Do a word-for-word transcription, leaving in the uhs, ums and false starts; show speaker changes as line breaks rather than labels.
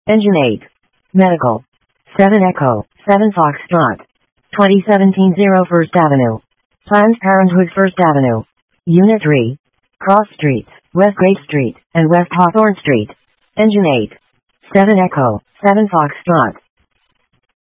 Engine eight. Medical. seven Echo, seven Foxtrot. twenty seventeen zero First Avenue. Planned Parenthood First Avenue. Unit three. Cross Streets, West Great Street, and West Hawthorne Street. Engine eight. seven Echo, seven Foxtrot.